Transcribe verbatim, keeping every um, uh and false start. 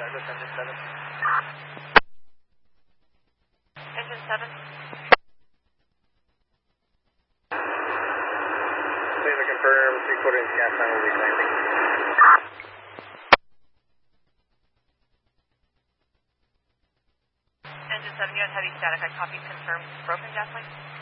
Douglas, engine seven. Engine seven. Please confirm three quarter inch gas line will be landing. Engine seven, you have heavy static. I copy, confirm broken gas line.